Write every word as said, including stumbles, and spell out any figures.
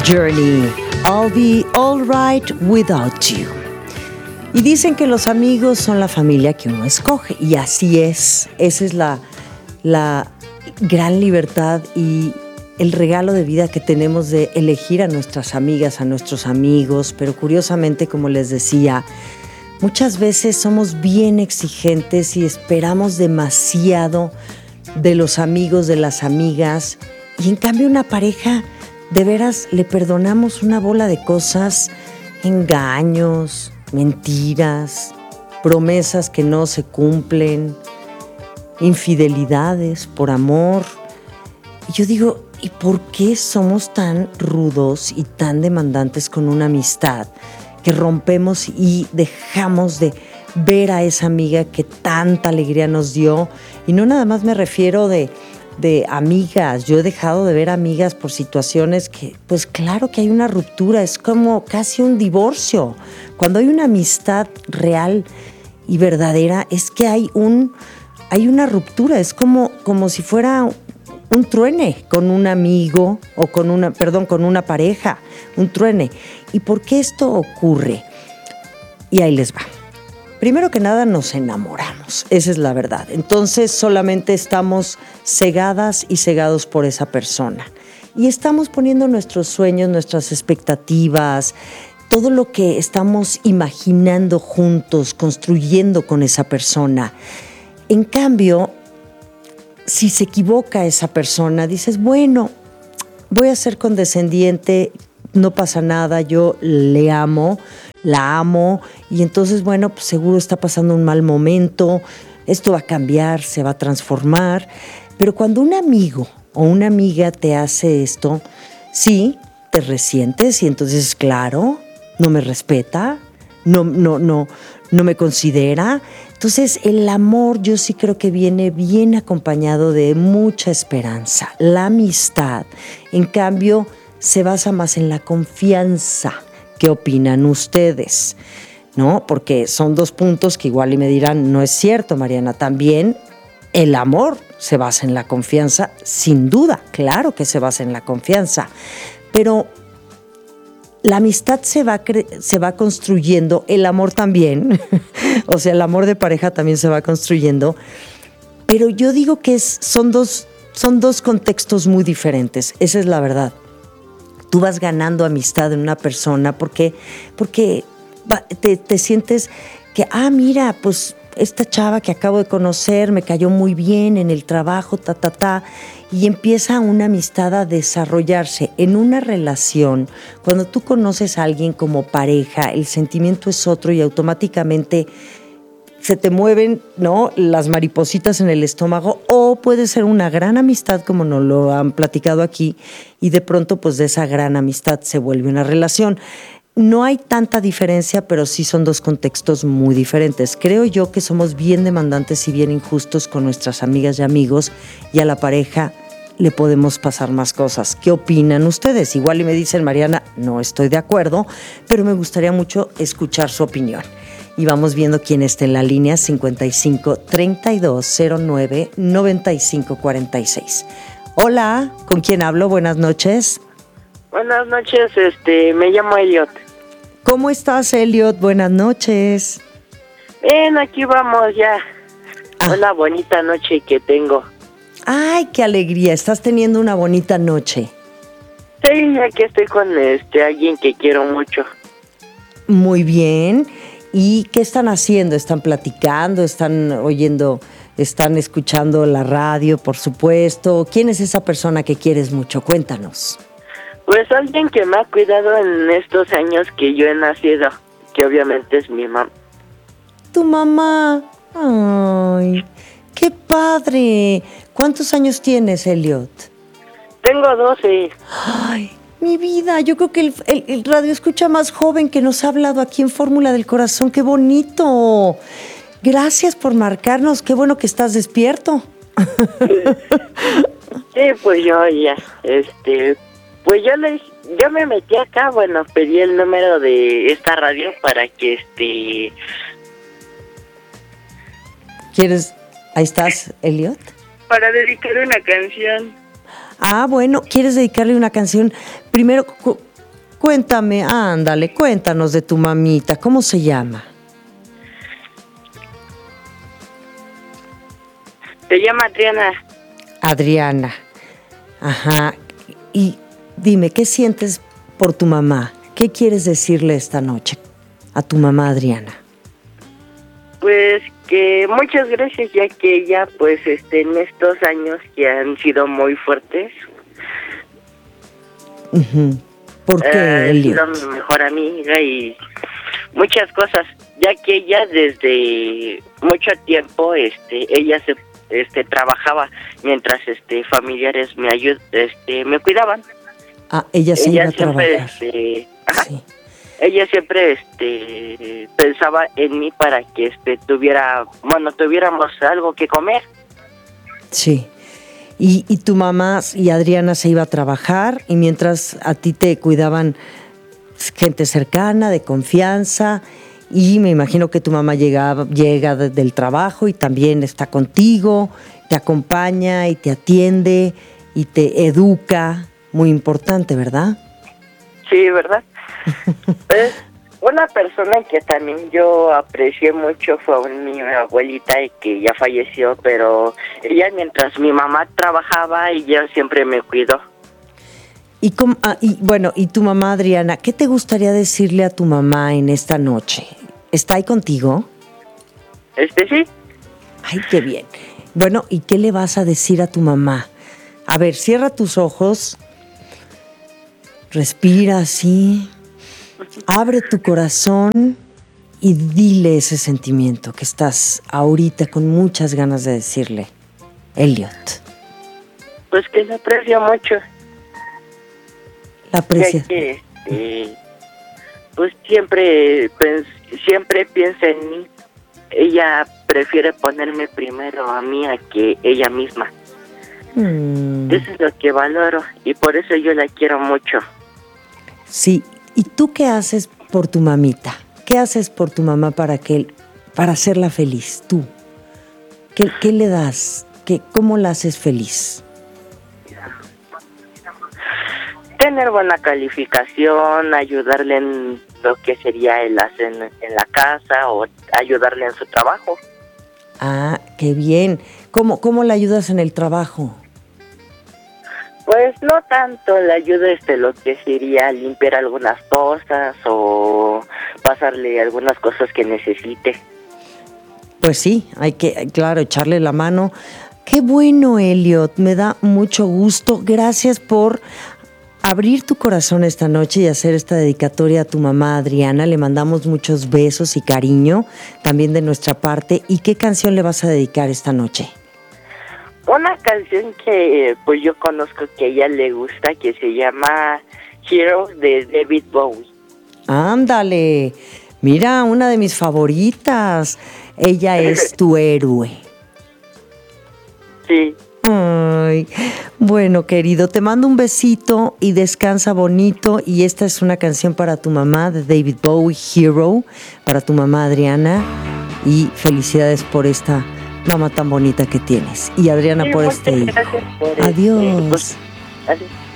Journey, I'll be alright without you. Y dicen que los amigos son la familia que uno escoge, y así es. Esa es la, la gran libertad y el regalo de vida que tenemos de elegir a nuestras amigas, a nuestros amigos. Pero curiosamente, como les decía, muchas veces somos bien exigentes y esperamos demasiado de los amigos, de las amigas, y en cambio una pareja, de veras, le perdonamos una bola de cosas, engaños, mentiras, promesas que no se cumplen, infidelidades por amor. Y yo digo, ¿y por qué somos tan rudos y tan demandantes con una amistad que rompemos y dejamos de ver a esa amiga que tanta alegría nos dio? Y no nada más me refiero de, de amigas. Yo he dejado de ver amigas por situaciones que, pues claro que hay una ruptura, es como casi un divorcio. Cuando hay una amistad real y verdadera, es que hay un, hay una ruptura, es como, como si fuera un truene con un amigo o con una, perdón, con una pareja, un truene. ¿Y por qué esto ocurre? Y ahí les va. Primero que nada, nos enamoramos, esa es la verdad. Entonces solamente estamos cegadas y cegados por esa persona. Y estamos poniendo nuestros sueños, nuestras expectativas, todo lo que estamos imaginando juntos, construyendo con esa persona. En cambio, si se equivoca esa persona, dices, bueno, voy a ser condescendiente, no pasa nada, yo le amo, la amo, y entonces, bueno, pues seguro está pasando un mal momento, esto va a cambiar, se va a transformar. Pero cuando un amigo o una amiga te hace esto, sí, te resientes y entonces, claro, no me respeta, no, no, no, no me considera. Entonces, el amor yo sí creo que viene bien acompañado de mucha esperanza. La amistad, en cambio, se basa más en la confianza. ¿Qué opinan ustedes? ¿No? Porque son dos puntos que igual y me dirán, no es cierto, Mariana. También el amor se basa en la confianza, sin duda, claro que se basa en la confianza. Pero la amistad se va, cre- se va construyendo, el amor también, o sea, el amor de pareja también se va construyendo, pero yo digo que es, son, dos, son dos contextos muy diferentes, esa es la verdad. Tú vas ganando amistad en una persona porque, porque te, te sientes que, ah, mira, pues esta chava que acabo de conocer me cayó muy bien en el trabajo, ta, ta, ta, y empieza una amistad a desarrollarse en una relación. Cuando tú conoces a alguien como pareja, el sentimiento es otro y automáticamente se te mueven, ¿no?, las maripositas en el estómago, o puede ser una gran amistad, como nos lo han platicado aquí, y de pronto, pues de esa gran amistad se vuelve una relación. No hay tanta diferencia, pero sí son dos contextos muy diferentes. Creo yo que somos bien demandantes y bien injustos con nuestras amigas y amigos, y a la pareja le podemos pasar más cosas. ¿Qué opinan ustedes? Igual y me dicen, Mariana, no estoy de acuerdo, pero me gustaría mucho escuchar su opinión. Y vamos viendo quién está en la línea cincuenta y cinco, treinta y dos, cero nueve, noventa y cinco, cuarenta y seis. Hola, ¿con quién hablo? Buenas noches. Buenas noches, este, me llamo Elliot. ¿Cómo estás, Elliot? Buenas noches. Bien, aquí vamos ya. Ah. Una bonita noche que tengo. Ay, qué alegría, estás teniendo una bonita noche. Sí, aquí estoy con este alguien que quiero mucho. Muy bien. ¿Y qué están haciendo? ¿Están platicando? ¿Están oyendo? ¿Están escuchando la radio, por supuesto? ¿Quién es esa persona que quieres mucho? Cuéntanos. Pues alguien que me ha cuidado en estos años que yo he nacido, que obviamente es mi mamá. ¿Tu mamá? Ay, qué padre. ¿Cuántos años tienes, Elliot? Tengo doce. Ay, mi vida, yo creo que el, el, el radio escucha más joven que nos ha hablado aquí en Fórmula del Corazón. ¡Qué bonito! Gracias por marcarnos. Qué bueno que estás despierto. Sí, pues yo ya, este, pues yo le, yo me metí acá, bueno, pedí el número de esta radio para que este. ¿Quieres? Ahí estás, Elliot. Para dedicar una canción. Ah, bueno, ¿quieres dedicarle una canción? Primero, Cuéntame, ándale, cuéntanos de tu mamita. ¿Cómo se llama? Se llama Adriana. Adriana. Ajá. Y dime, ¿qué sientes por tu mamá? ¿Qué quieres decirle esta noche a tu mamá Adriana? Pues que muchas gracias, ya que ella, pues, este, en estos años que han sido muy fuertes. Uh-huh. ¿Por qué, Ha Elliot? sido mi mejor amiga y muchas cosas, ya que ella desde mucho tiempo, este, ella se, este, trabajaba mientras, este, familiares me ayud, este, me cuidaban. Ah, ella se ella iba a siempre, trabajar. este, ajá, Sí. ella siempre, este, pensaba en mí para que, este, tuviera, bueno, tuviéramos algo que comer. Sí. Y, y tu mamá y Adriana se iba a trabajar y mientras a ti te cuidaban gente cercana, de confianza, y me imagino que tu mamá llegaba, llega de- del trabajo y también está contigo, te acompaña y te atiende y te educa. Muy importante, ¿verdad? Sí, ¿verdad? Pues, una persona que también yo aprecié mucho fue mi abuelita, y que ya falleció, pero ella, mientras mi mamá trabajaba, ella siempre me cuidó. Y, cómo- ah, y bueno, y tu mamá Adriana, ¿qué te gustaría decirle a tu mamá en esta noche? ¿Está ahí contigo? Este sí, Ay, qué bien. Bueno, ¿y qué le vas a decir a tu mamá? A ver, cierra tus ojos, respira así, abre tu corazón y dile ese sentimiento que estás ahorita con muchas ganas de decirle. Elliot, pues que la aprecio mucho, la aprecia. ya que, este, pues siempre, pens- siempre piensa en mí. Ella prefiere ponerme primero a mí a que ella misma. Mm, Eso es lo que valoro y por eso yo la quiero mucho. sí, ¿y tú qué haces por tu mamita? ¿Qué haces por tu mamá para que, para hacerla feliz? Tú, ¿qué, qué le das? ¿Qué, ¿Cómo la haces feliz? Tener buena calificación, ayudarle en lo que sería el hacer en, en la casa o ayudarle en su trabajo. Ah, qué bien. ¿Cómo, cómo la ayudas en el trabajo? Pues no tanto le ayuda, este, lo que sería limpiar algunas cosas o pasarle algunas cosas que necesite. Pues sí, hay que, claro, echarle la mano. Qué bueno, Elliot, me da mucho gusto. Gracias por abrir tu corazón esta noche y hacer esta dedicatoria a tu mamá Adriana. Le mandamos muchos besos y cariño también de nuestra parte. ¿Y qué canción le vas a dedicar esta noche? Una canción que pues yo conozco que a ella le gusta, que se llama Hero, de David Bowie. Ándale, mira, una de mis favoritas. Ella es tu héroe. Sí. Ay, bueno, querido, te mando un besito y descansa bonito. Y esta es una canción para tu mamá de David Bowie, Hero, para tu mamá Adriana. Y felicidades por esta mamá tan bonita que tienes. Y Adriana Sí, por muchas este hijo. gracias por, este, Adiós. pues, adiós.